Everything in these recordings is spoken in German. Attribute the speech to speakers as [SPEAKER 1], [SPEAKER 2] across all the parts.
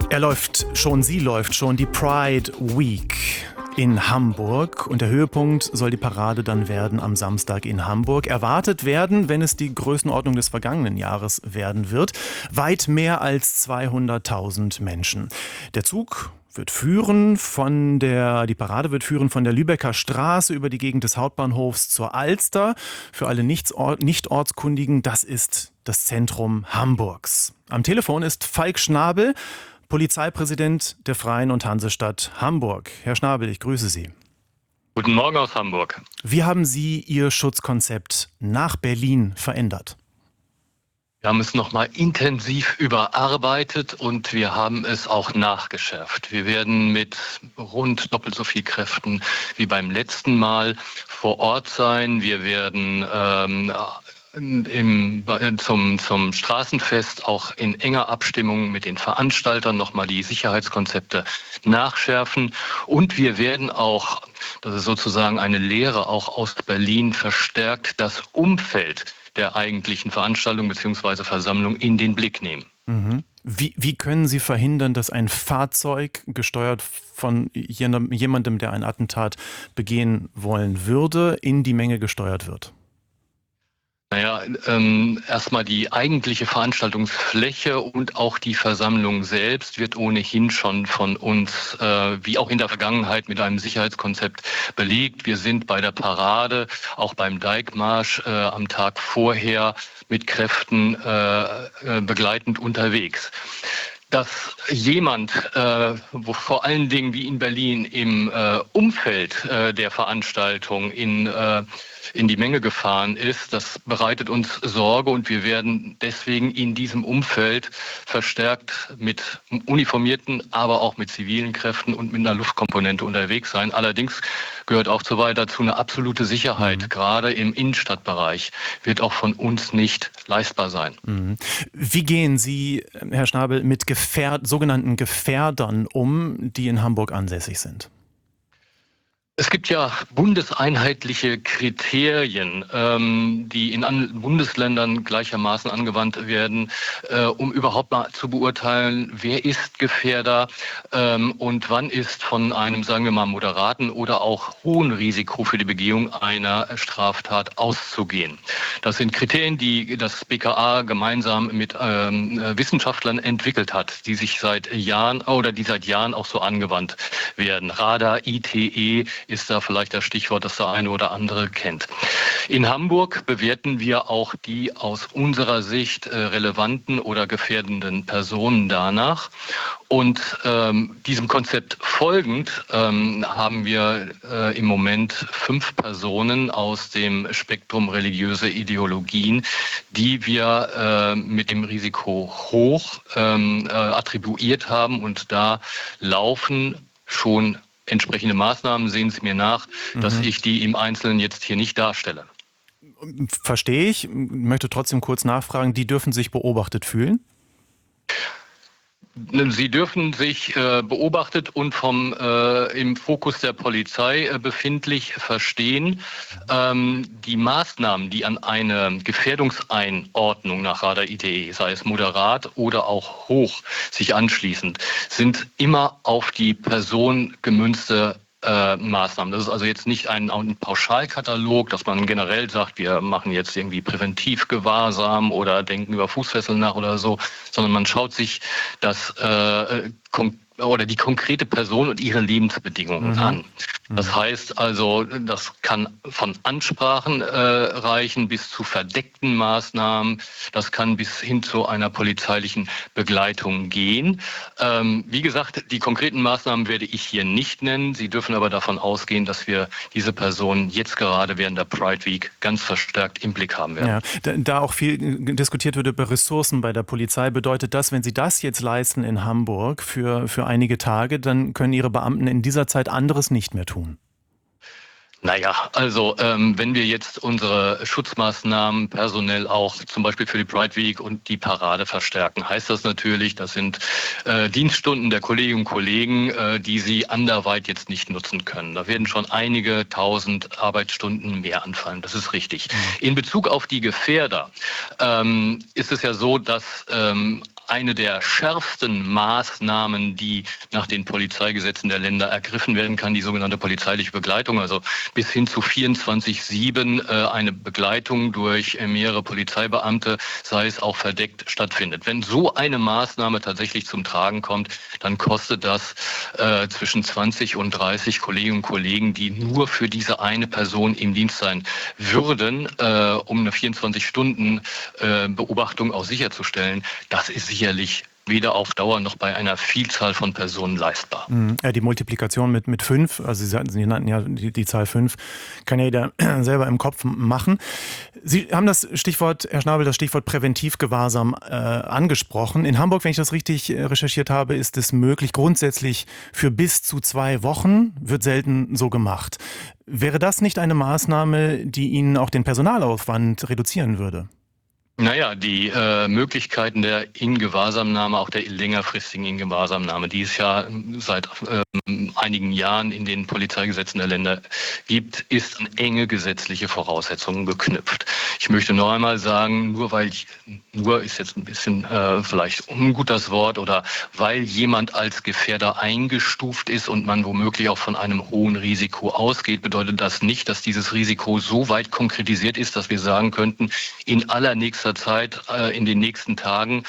[SPEAKER 1] Sie läuft schon die Pride Week in Hamburg und der Höhepunkt soll die Parade dann werden am Samstag in Hamburg. Erwartet werden, wenn es die Größenordnung des vergangenen Jahres werden wird, weit mehr als 200.000 Menschen. Der Zug wird die Parade wird führen von der Lübecker Straße über die Gegend des Hauptbahnhofs zur Alster. Für alle Nicht-Ortskundigen, das ist das Zentrum Hamburgs. Am Telefon ist Falk Schnabel, Polizeipräsident der Freien und Hansestadt Hamburg. Herr Schnabel, ich grüße Sie.
[SPEAKER 2] Guten Morgen aus Hamburg.
[SPEAKER 1] Wie haben Sie Ihr Schutzkonzept nach Berlin verändert?
[SPEAKER 2] Wir haben es nochmal intensiv überarbeitet und wir haben es auch nachgeschärft. Wir werden mit rund doppelt so viel Kräften wie beim letzten Mal vor Ort sein. Wir werden zum Straßenfest auch in enger Abstimmung mit den Veranstaltern nochmal die Sicherheitskonzepte nachschärfen. Und wir werden auch, das ist sozusagen eine Lehre auch aus Berlin, verstärkt das Umfeld der eigentlichen Veranstaltung bzw. Versammlung in den Blick nehmen.
[SPEAKER 1] Mhm. Wie können Sie verhindern, dass ein Fahrzeug, gesteuert von jemandem, der ein Attentat begehen wollen würde, in die Menge gesteuert wird?
[SPEAKER 2] Naja, erstmal die eigentliche Veranstaltungsfläche und auch die Versammlung selbst wird ohnehin schon von uns, wie auch in der Vergangenheit, mit einem Sicherheitskonzept belegt. Wir sind bei der Parade, auch beim Dijkmarsch am Tag vorher mit Kräften begleitend unterwegs. Dass jemand, vor allen Dingen wie in Berlin, im Umfeld der Veranstaltung in die Menge gefahren ist, das bereitet uns Sorge und wir werden deswegen in diesem Umfeld verstärkt mit uniformierten, aber auch mit zivilen Kräften und mit einer Luftkomponente unterwegs sein. Allerdings gehört auch dazu eine absolute Sicherheit, gerade im Innenstadtbereich, wird auch von uns nicht leistbar sein.
[SPEAKER 1] Wie gehen Sie, Herr Schnabel, mit sogenannten Gefährdern um, die in Hamburg ansässig sind?
[SPEAKER 2] Es gibt ja bundeseinheitliche Kriterien, die in Bundesländern gleichermaßen angewandt werden, um überhaupt mal zu beurteilen, wer ist Gefährder und wann ist von einem, sagen wir mal, moderaten oder auch hohen Risiko für die Begehung einer Straftat auszugehen. Das sind Kriterien, die das BKA gemeinsam mit Wissenschaftlern entwickelt hat, die seit Jahren auch so angewandt werden. Radar, ITE ist da vielleicht das Stichwort, das der eine oder andere kennt. In Hamburg bewerten wir auch die aus unserer Sicht relevanten oder gefährdenden Personen danach. Und diesem Konzept folgend haben wir im Moment 5 Personen aus dem Spektrum religiöse Ideologien, die wir mit dem Risiko hoch attribuiert haben. Und da laufen schon entsprechende Maßnahmen, sehen Sie mir nach, dass ich die im Einzelnen jetzt hier nicht darstelle.
[SPEAKER 1] Verstehe ich, möchte trotzdem kurz nachfragen, die dürfen sich beobachtet fühlen?
[SPEAKER 2] Sie dürfen sich beobachtet und im Fokus der Polizei befindlich verstehen. Die Maßnahmen, die an eine Gefährdungseinordnung nach Radar ITE, sei es moderat oder auch hoch, sich anschließend, sind immer auf die Person gemünzte Maßnahmen. Das ist also jetzt nicht ein Pauschalkatalog, dass man generell sagt, wir machen jetzt irgendwie Präventivgewahrsam oder denken über Fußfesseln nach oder so, sondern man schaut sich die konkrete Person und ihre Lebensbedingungen an. Das heißt also, das kann von Ansprachen reichen bis zu verdeckten Maßnahmen. Das kann bis hin zu einer polizeilichen Begleitung gehen. Wie gesagt, die konkreten Maßnahmen werde ich hier nicht nennen. Sie dürfen aber davon ausgehen, dass wir diese Personen jetzt gerade während der Pride Week ganz verstärkt im Blick haben werden.
[SPEAKER 1] Ja, da auch viel diskutiert wird über Ressourcen bei der Polizei, bedeutet das, wenn Sie das jetzt leisten in Hamburg für einige Tage, dann können Ihre Beamten in dieser Zeit anderes nicht mehr tun?
[SPEAKER 2] Naja, also wenn wir jetzt unsere Schutzmaßnahmen personell auch zum Beispiel für die Pride Week und die Parade verstärken, heißt das natürlich, das sind Dienststunden der Kolleginnen und Kollegen, die sie anderweit jetzt nicht nutzen können. Da werden schon einige tausend Arbeitsstunden mehr anfallen, das ist richtig. In Bezug auf die Gefährder ist es ja so, dass eine der schärfsten Maßnahmen, die nach den Polizeigesetzen der Länder ergriffen werden kann, die sogenannte polizeiliche Begleitung, also bis hin zu 24/7 eine Begleitung durch mehrere Polizeibeamte, sei es auch verdeckt, stattfindet. Wenn so eine Maßnahme tatsächlich zum Tragen kommt, dann kostet das zwischen 20 und 30 Kolleginnen und Kollegen, die nur für diese eine Person im Dienst sein würden, um eine 24-Stunden-Beobachtung auch sicherzustellen. Das ist sicherlich weder auf Dauer noch bei einer Vielzahl von Personen leistbar.
[SPEAKER 1] Ja, die Multiplikation mit 5, also Sie nannten ja die Zahl 5, kann ja jeder selber im Kopf machen. Sie haben das Stichwort, Herr Schnabel, das Stichwort Präventivgewahrsam angesprochen. In Hamburg, wenn ich das richtig recherchiert habe, ist es möglich, grundsätzlich für bis zu 2 Wochen, wird selten so gemacht. Wäre das nicht eine Maßnahme, die Ihnen auch den Personalaufwand reduzieren würde?
[SPEAKER 2] Naja, die Möglichkeiten der Ingewahrsamnahme, auch der längerfristigen Ingewahrsamnahme, die es ja seit einigen Jahren in den Polizeigesetzen der Länder gibt, ist an enge gesetzliche Voraussetzungen geknüpft. Ich möchte noch einmal sagen, nur ist jetzt ein bisschen vielleicht ungut das Wort, oder weil jemand als Gefährder eingestuft ist und man womöglich auch von einem hohen Risiko ausgeht, bedeutet das nicht, dass dieses Risiko so weit konkretisiert ist, dass wir sagen könnten, in allernächster Zeit, in den nächsten Tagen,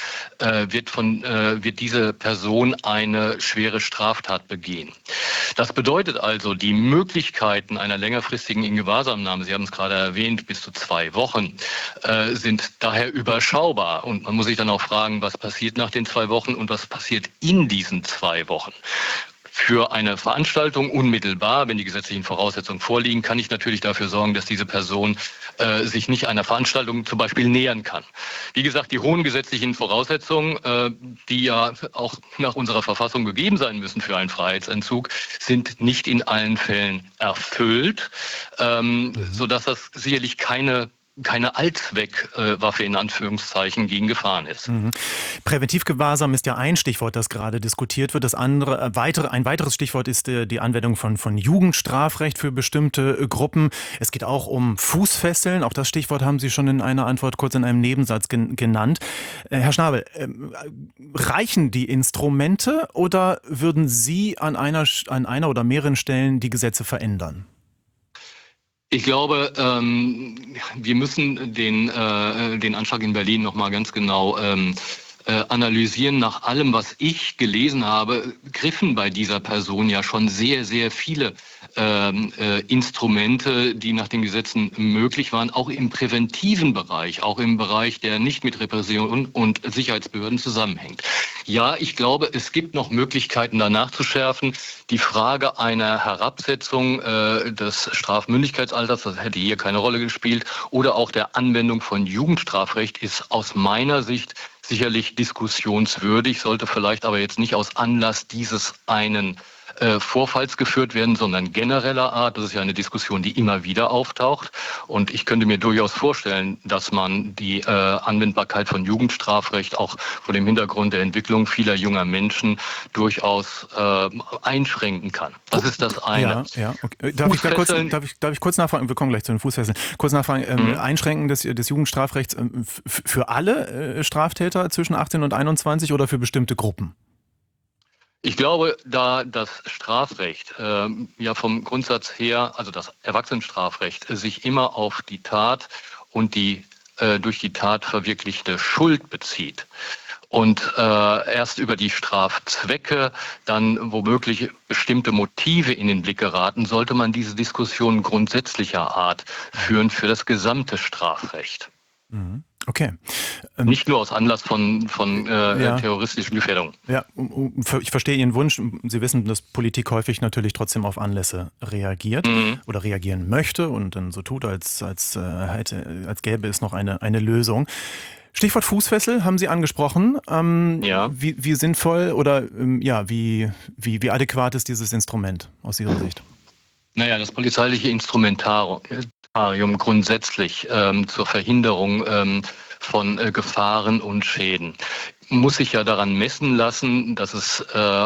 [SPEAKER 2] wird diese Person eine schwere Straftat begehen. Das bedeutet also, die Möglichkeiten einer längerfristigen Ingewahrsamnahme, Sie haben es gerade erwähnt, bis zu 2 Wochen, sind daher überschaubar. Und man muss sich dann auch fragen, was passiert nach den 2 Wochen und was passiert in diesen 2 Wochen. Für eine Veranstaltung unmittelbar, wenn die gesetzlichen Voraussetzungen vorliegen, kann ich natürlich dafür sorgen, dass diese Person sich nicht einer Veranstaltung zum Beispiel nähern kann. Wie gesagt, die hohen gesetzlichen Voraussetzungen, die ja auch nach unserer Verfassung gegeben sein müssen für einen Freiheitsentzug, sind nicht in allen Fällen erfüllt, sodass das sicherlich keine Allzweckwaffe in Anführungszeichen gegen Gefahren ist.
[SPEAKER 1] Präventivgewahrsam ist ja ein Stichwort, das gerade diskutiert wird. Ein weiteres Stichwort ist die Anwendung von Jugendstrafrecht für bestimmte Gruppen. Es geht auch um Fußfesseln. Auch das Stichwort haben Sie schon in einer Antwort kurz in einem Nebensatz genannt. Herr Schnabel, reichen die Instrumente oder würden Sie an einer oder mehreren Stellen die Gesetze verändern?
[SPEAKER 2] Ich glaube, wir müssen den Anschlag in Berlin noch mal ganz genau analysieren. Nach allem, was ich gelesen habe, griffen bei dieser Person ja schon sehr, sehr viele Instrumente, die nach den Gesetzen möglich waren, auch im präventiven Bereich, auch im Bereich, der nicht mit Repression und Sicherheitsbehörden zusammenhängt. Ja, ich glaube, es gibt noch Möglichkeiten, da nachzuschärfen. Die Frage einer Herabsetzung des Strafmündigkeitsalters, das hätte hier keine Rolle gespielt, oder auch der Anwendung von Jugendstrafrecht ist aus meiner Sicht sicherlich diskussionswürdig, sollte vielleicht aber jetzt nicht aus Anlass dieses einen Vorfalls geführt werden, sondern genereller Art. Das ist ja eine Diskussion, die immer wieder auftaucht. Und ich könnte mir durchaus vorstellen, dass man die Anwendbarkeit von Jugendstrafrecht auch vor dem Hintergrund der Entwicklung vieler junger Menschen durchaus einschränken kann. Das ist das eine.
[SPEAKER 1] Ja. Okay. Darf ich kurz nachfragen? Wir kommen gleich zu den Fußfesseln. Kurz nachfragen, Einschränken des Jugendstrafrechts für alle Straftäter zwischen 18 und 21 oder für bestimmte Gruppen?
[SPEAKER 2] Ich glaube, da das Strafrecht ja vom Grundsatz her, also das Erwachsenenstrafrecht, sich immer auf die Tat und die durch die Tat verwirklichte Schuld bezieht und erst über die Strafzwecke dann womöglich bestimmte Motive in den Blick geraten, sollte man diese Diskussion grundsätzlicher Art führen für das gesamte Strafrecht.
[SPEAKER 1] Okay.
[SPEAKER 2] Nicht nur aus Anlass von terroristischen Gefährdungen.
[SPEAKER 1] Ja, ich verstehe Ihren Wunsch. Sie wissen, dass Politik häufig natürlich trotzdem auf Anlässe reagiert oder reagieren möchte und dann so tut, als gäbe es noch eine Lösung. Stichwort Fußfessel haben Sie angesprochen. Wie sinnvoll oder wie adäquat ist dieses Instrument aus Ihrer Sicht?
[SPEAKER 2] Naja, das polizeiliche Instrumentarium grundsätzlich zur Verhinderung von Gefahren und Schäden muss sich ja daran messen lassen, dass es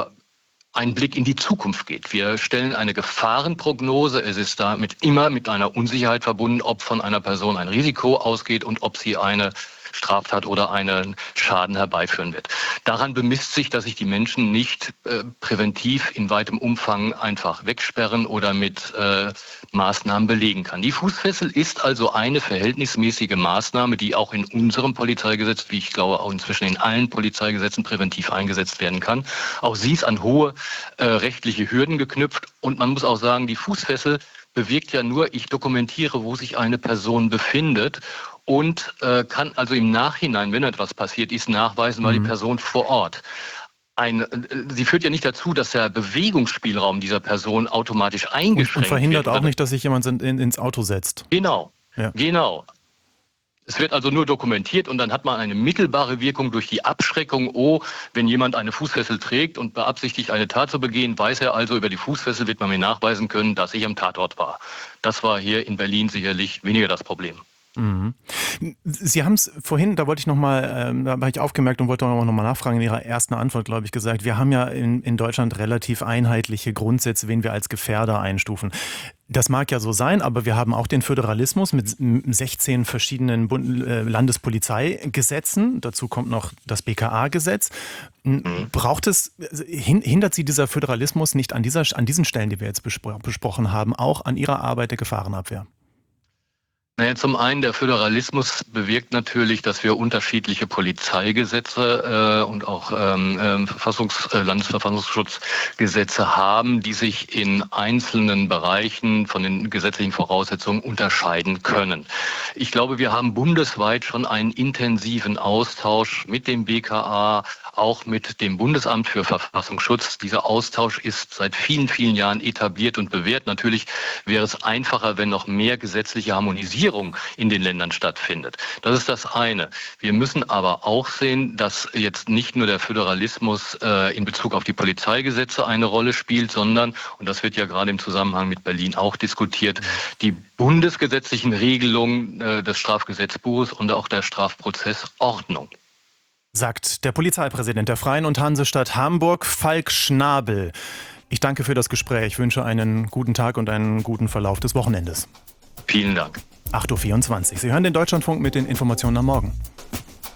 [SPEAKER 2] ein Blick in die Zukunft geht. Wir stellen eine Gefahrenprognose. Es ist damit immer mit einer Unsicherheit verbunden, ob von einer Person ein Risiko ausgeht und ob sie eine Straftat oder einen Schaden herbeiführen wird. Daran bemisst sich, dass sich die Menschen nicht präventiv in weitem Umfang einfach wegsperren oder mit Maßnahmen belegen kann. Die Fußfessel ist also eine verhältnismäßige Maßnahme, die auch in unserem Polizeigesetz, wie ich glaube auch inzwischen in allen Polizeigesetzen präventiv eingesetzt werden kann. Auch sie ist an hohe rechtliche Hürden geknüpft und man muss auch sagen, die Fußfessel bewirkt ja nur, ich dokumentiere, wo sich eine Person befindet und kann also im Nachhinein, wenn etwas passiert ist, nachweisen, weil die Person vor Ort. Sie führt ja nicht dazu, dass der Bewegungsspielraum dieser Person automatisch eingeschränkt wird.
[SPEAKER 1] Und verhindert auch nicht, dass sich jemand ins Auto setzt.
[SPEAKER 2] Genau,
[SPEAKER 1] ja.
[SPEAKER 2] Genau. Es wird also nur dokumentiert und dann hat man eine mittelbare Wirkung durch die Abschreckung. Wenn jemand eine Fußfessel trägt und beabsichtigt, eine Tat zu begehen, weiß er also, über die Fußfessel wird man mir nachweisen können, dass ich am Tatort war. Das war hier in Berlin sicherlich weniger das Problem.
[SPEAKER 1] Mhm. Sie haben es vorhin, da wollte ich nochmal, da habe ich aufgemerkt und wollte auch nochmal nachfragen, in Ihrer ersten Antwort, glaube ich, gesagt, wir haben ja in Deutschland relativ einheitliche Grundsätze, wen wir als Gefährder einstufen. Das mag ja so sein, aber wir haben auch den Föderalismus mit 16 verschiedenen Landespolizeigesetzen. Dazu kommt noch das BKA-Gesetz. Hindert Sie dieser Föderalismus nicht an diesen Stellen, die wir jetzt besprochen haben, auch an Ihrer Arbeit der Gefahrenabwehr?
[SPEAKER 2] Naja, zum einen, der Föderalismus bewirkt natürlich, dass wir unterschiedliche Polizeigesetze und auch Landesverfassungsschutzgesetze haben, die sich in einzelnen Bereichen von den gesetzlichen Voraussetzungen unterscheiden können. Ich glaube, wir haben bundesweit schon einen intensiven Austausch mit dem BKA, auch mit dem Bundesamt für Verfassungsschutz. Dieser Austausch ist seit vielen, vielen Jahren etabliert und bewährt. Natürlich wäre es einfacher, wenn noch mehr gesetzliche Harmonisierung in den Ländern stattfindet. Das ist das eine. Wir müssen aber auch sehen, dass jetzt nicht nur der Föderalismus in Bezug auf die Polizeigesetze eine Rolle spielt, sondern, und das wird ja gerade im Zusammenhang mit Berlin auch diskutiert, die bundesgesetzlichen Regelungen des Strafgesetzbuches und auch der Strafprozessordnung.
[SPEAKER 1] Sagt der Polizeipräsident der Freien und Hansestadt Hamburg, Falk Schnabel. Ich danke für das Gespräch, wünsche einen guten Tag und einen guten Verlauf des Wochenendes.
[SPEAKER 2] Vielen Dank.
[SPEAKER 1] 8.24 Uhr. Sie hören den Deutschlandfunk mit den Informationen am Morgen.